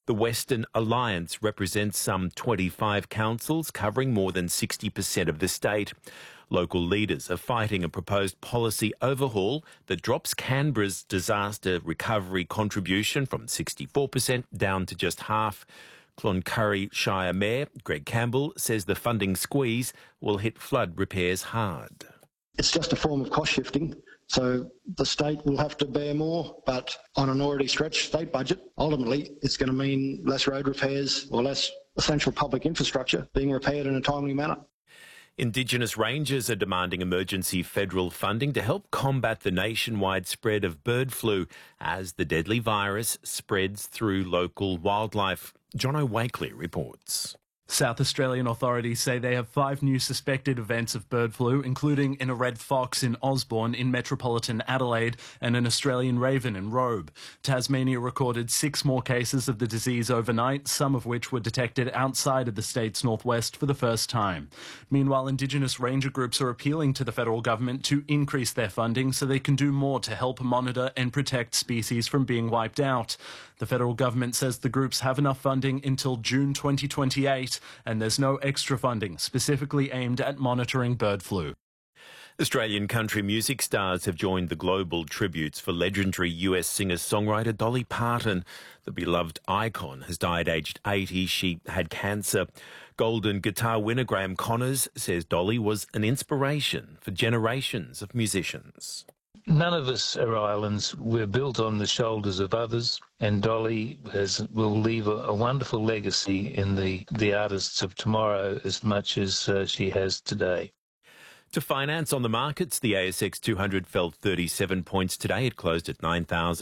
The Western Alliance represents some 25 councils covering more than 60% of the state. Local leaders are fighting a proposed policy overhaul that drops Canberra's disaster recovery contribution from 64% down to just half. Cloncurry Shire Mayor Greg Campbell says the funding squeeze will hit flood repairs hard. It's just a form of cost shifting, so the state will have to bear more, but on an already stretched state budget, ultimately it's going to mean less road repairs or less essential public infrastructure being repaired in a timely manner. Indigenous rangers are demanding emergency federal funding to help combat the nationwide spread of bird flu as the deadly virus spreads through local wildlife. Jono Wakely reports. South Australian authorities say they have 5 new suspected events of bird flu, including in a red fox in Osborne in metropolitan Adelaide and an Australian raven in Robe. Tasmania recorded 6 more cases of the disease overnight, some of which were detected outside of the state's northwest for the first time. Meanwhile, Indigenous ranger groups are appealing to the federal government to increase their funding so they can do more to help monitor and protect species from being wiped out. The federal government says the groups have enough funding until June 2028, and there's no extra funding specifically aimed at monitoring bird flu. Australian country music stars have joined the global tributes for legendary US singer-songwriter Dolly Parton. The beloved icon has died aged 80. She had cancer. Golden guitar winner Graham Connors says Dolly was an inspiration for generations of musicians. None of us are islands. We're built on the shoulders of others, and Dolly will leave a wonderful legacy in the artists of tomorrow as much as she has today. To finance on the markets, the ASX 200 fell 37 points today. It closed at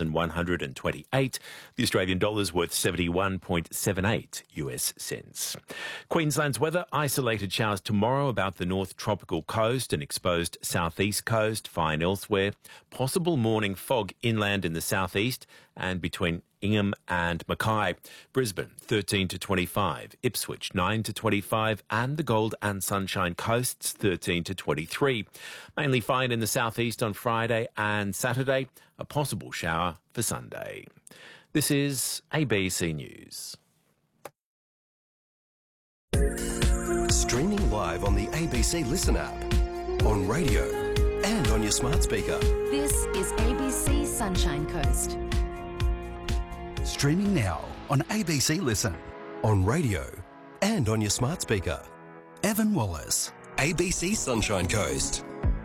9,128. The Australian dollar's worth 71.78 US cents. Queensland's weather, isolated showers tomorrow about the north tropical coast and exposed southeast coast, fine elsewhere. Possible morning fog inland in the southeast and between Ingham and Mackay. Brisbane 13 to 25, Ipswich 9 to 25 and the Gold and Sunshine Coasts 13 to 23. Mainly fine in the southeast on Friday and Saturday, a possible shower for Sunday. This is ABC News. Streaming live on the ABC Listen app, on radio and on your smart speaker. This is ABC Sunshine Coast. Streaming now on ABC Listen, on radio and on your smart speaker. Evan Wallace, ABC Sunshine Coast.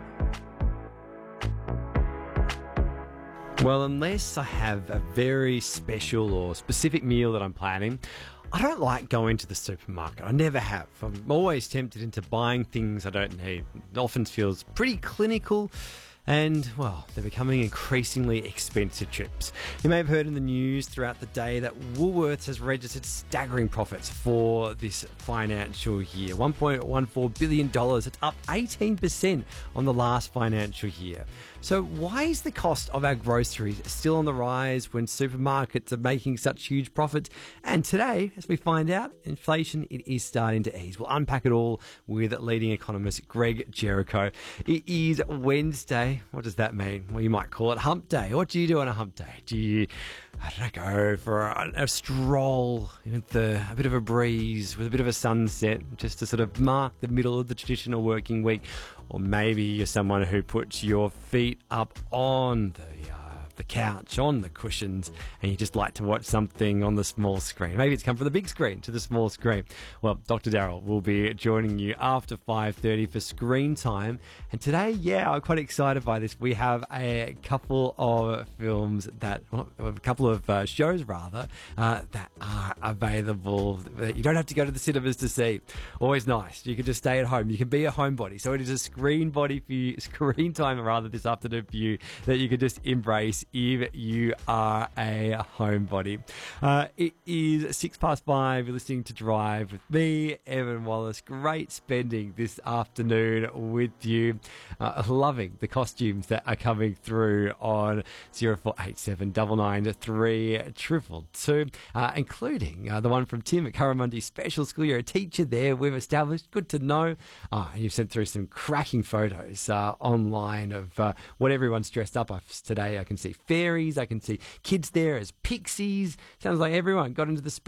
Well, unless I have a very special or specific meal that I'm planning, I don't like going to the supermarket. I never have. I'm always tempted into buying things I don't need. It often feels pretty clinical. And, well, they're becoming increasingly expensive trips. You may have heard in the news throughout the day that Woolworths has registered staggering profits for this financial year. $1.14 billion. It's up 18% on the last financial year. So why is the cost of our groceries still on the rise when supermarkets are making such huge profits? And today, as we find out, inflation, it is starting to ease. We'll unpack it all with leading economist Greg Jericho. It is Wednesday. What does that mean? Well, you might call it hump day. What do you do on a hump day? Do you, go for a stroll with a bit of a breeze, with a bit of a sunset, just to sort of mark the middle of the traditional working week? Or maybe you're someone who puts your feet up on the couch, on the cushions, and you just like to watch something on the small screen. Maybe it's come from the big screen to the small screen. Well, Dr. Darryl will be joining you after 5:30 for Screen Time. And today, I'm quite excited by this. We have a couple of films shows that are available that you don't have to go to the cinemas to see. Always nice. You can just stay at home. You can be a homebody. So it is a screen time this afternoon for you that you can just embrace if you are a homebody. It is 5:06. You're listening to Drive with me, Evan Wallace. Great spending this afternoon with you. Loving the costumes that are coming through on 0487 993 222, including the one from Tim at Curramundi Special School. You're a teacher there, we've established. Good to know. You've sent through some cracking photos online of what everyone's dressed up as today. I can see fairies, I can see kids there as pixies. Sounds like everyone got into the spirit